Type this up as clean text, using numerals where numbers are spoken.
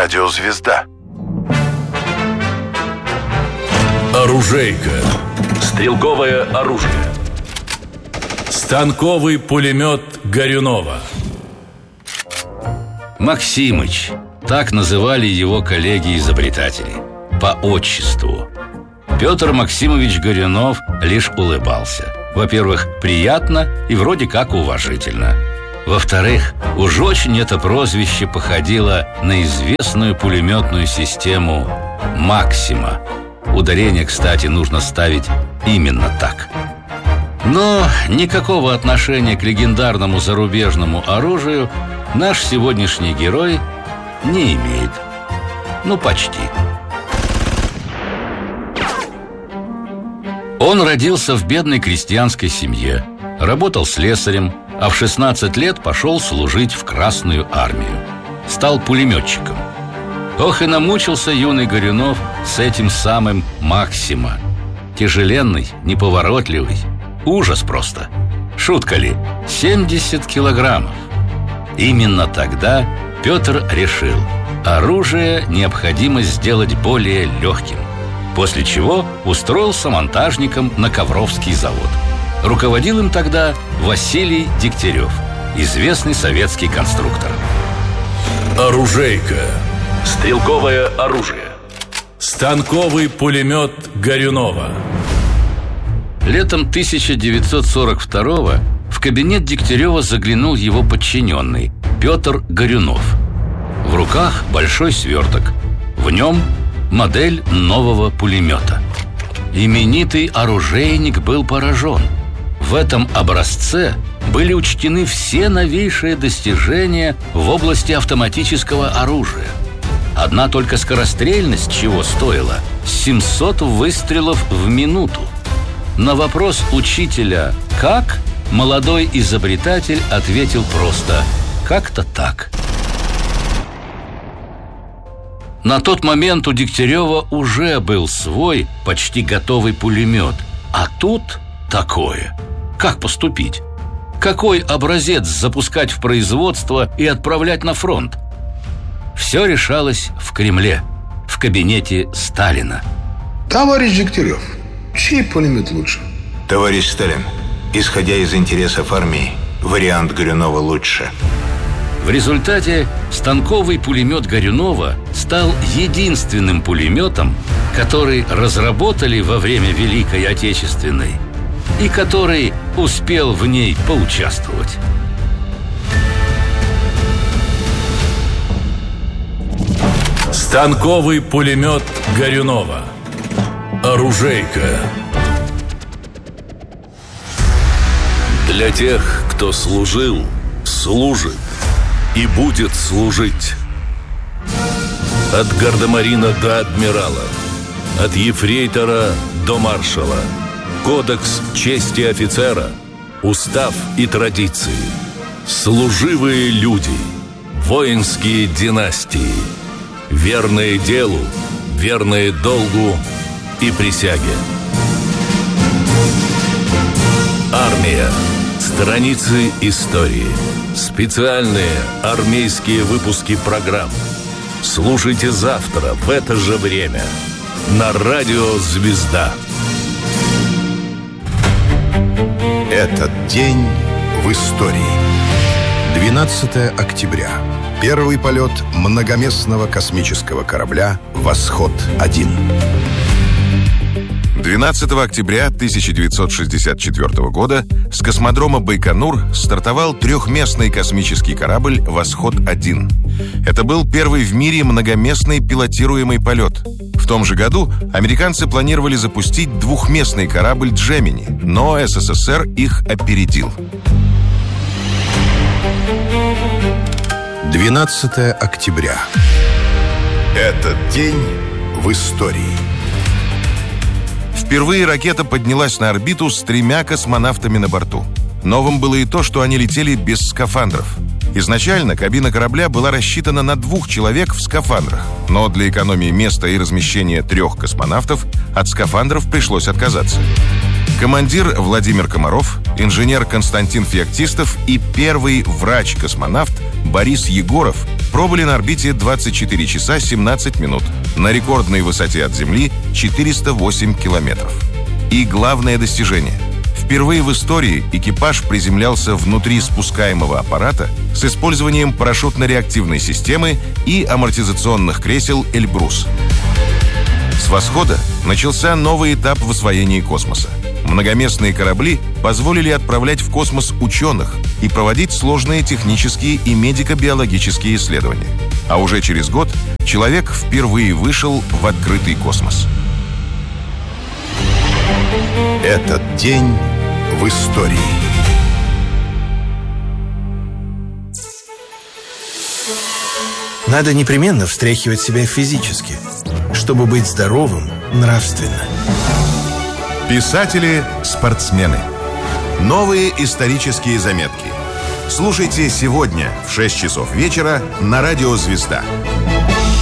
Радио «Звезда». Оружейка. Стрелковое оружие. Станковый пулемет Горюнова. Максимыч. Так называли его коллеги-изобретатели. По отчеству. Петр Максимович Горюнов лишь улыбался. Во-первых, приятно и вроде как уважительно. Во-вторых, уж очень это прозвище походило на известную пулеметную систему «Максима». Ударение, кстати, нужно ставить именно так. Но никакого отношения к легендарному зарубежному оружию наш сегодняшний герой не имеет. Ну, почти. Он родился в бедной крестьянской семье, работал слесарем, а в 16 лет пошел служить в Красную армию. Стал пулеметчиком. Ох и намучился юный Горюнов с этим самым «Максима». Тяжеленный, неповоротливый. Ужас просто. Шутка ли? 70 килограммов. Именно тогда Петр решил: оружие необходимо сделать более легким. После чего устроился монтажником на Ковровский завод. Руководил им тогда Василий Дегтярев, известный советский конструктор. Оружейка. Стрелковое оружие. Станковый пулемет Горюнова. Летом 1942-го в кабинет Дегтярева заглянул его подчиненный Петр Горюнов. В руках большой сверток. В нем модель нового пулемета. Именитый оружейник был поражен. В этом образце были учтены все новейшие достижения в области автоматического оружия. Одна только скорострельность чего стоила 700 выстрелов в минуту. На вопрос учителя «Как?», молодой изобретатель ответил просто: «Как-то так». На тот момент у Дегтярева уже был свой, почти готовый пулемет. А тут такое. Как поступить? Какой образец запускать в производство и отправлять на фронт? Все решалось в Кремле, в кабинете Сталина. Товарищ Дегтярев, чей пулемет лучше? Товарищ Сталин, исходя из интересов армии, вариант Горюнова лучше. В результате станковый пулемет Горюнова стал единственным пулеметом, который разработали во время Великой Отечественной и который успел в ней поучаствовать. Станковый пулемет Горюнова. Оружейка. Для тех, кто служил, служит и будет служить. От гардемарина до адмирала, от ефрейтора до маршала. Кодекс чести офицера, устав и традиции. Служивые люди, воинские династии. Верные делу, верные долгу и присяге. Армия. Страницы истории. Специальные армейские выпуски программ. Слушайте завтра в это же время на радио «Звезда». Этот день в истории. 12 октября. Первый полет многоместного космического корабля «Восход-1». 12 октября 1964 года с космодрома Байконур стартовал трехместный космический корабль «Восход-1». Это был первый в мире многоместный пилотируемый полет. В том же году американцы планировали запустить двухместный корабль «Джемини», но СССР их опередил. 12 октября. Этот день в истории. Впервые ракета поднялась на орбиту с 3 космонавтами на борту. Новым было и то, что они летели без скафандров. Изначально кабина корабля была рассчитана на 2 человек в скафандрах, но для экономии места и размещения 3 космонавтов от скафандров пришлось отказаться. Командир Владимир Комаров, инженер Константин Феоктистов и первый врач-космонавт Борис Егоров пробыли на орбите 24 часа 17 минут, на рекордной высоте от Земли 408 километров. И главное достижение. Впервые в истории экипаж приземлялся внутри спускаемого аппарата с использованием парашютно-реактивной системы и амортизационных кресел «Эльбрус». С восхода начался новый этап в освоении космоса. Многоместные корабли позволили отправлять в космос ученых и проводить сложные технические и медико-биологические исследования. А уже через год человек впервые вышел в открытый космос. Этот день в истории. Надо непременно встряхивать себя физически, чтобы быть здоровым нравственно. Писатели-спортсмены. Новые исторические заметки. Слушайте сегодня в 6 часов вечера на радио «Звезда».